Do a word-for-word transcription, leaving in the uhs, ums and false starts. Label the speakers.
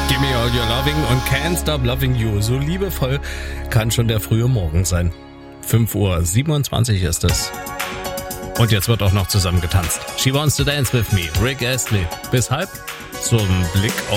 Speaker 1: Gimme all your loving und Can't Stop Loving You. So liebevoll kann schon der frühe Morgen sein. fünf Uhr siebenundzwanzig ist es. Und jetzt wird auch noch zusammen getanzt. She Wants to Dance With Me, Rick Astley. Bis halb zum Blick auf